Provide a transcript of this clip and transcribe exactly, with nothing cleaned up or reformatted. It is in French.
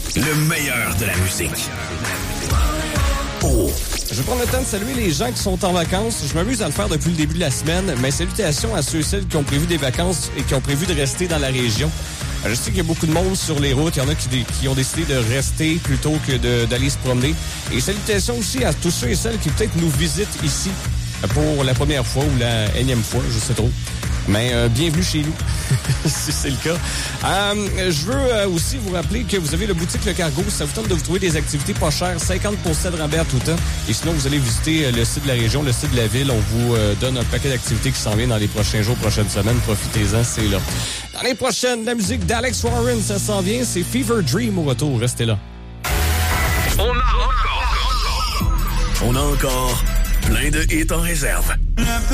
Le meilleur de la musique. Oh. Je vais prendre le temps de saluer les gens qui sont en vacances. Je m'amuse à le faire depuis le début de la semaine. Mais salutations à ceux et celles qui ont prévu des vacances et qui ont prévu de rester dans la région. Je sais qu'il y a beaucoup de monde sur les routes. Il y en a qui, qui ont décidé de rester plutôt que de, d'aller se promener. Et salutations aussi à tous ceux et celles qui peut-être nous visitent ici pour la première fois ou la énième fois, je sais trop. Mais euh, bienvenue chez nous, si c'est le cas. Euh, je veux euh, aussi vous rappeler que vous avez le boutique Le Cargo. Ça vous tente de vous trouver des activités pas chères, cinquante pour cent de rabais à tout temps. Et sinon, vous allez visiter euh, le site de la région, le site de la ville. On vous euh, donne un paquet d'activités qui s'en viennent dans les prochains jours, prochaines semaines. Profitez-en, c'est là. Dans les prochaines, la musique d'Alex Warren, ça s'en vient. C'est Fever Dream au retour. Restez là. On a encore, on a encore plein de hits en réserve.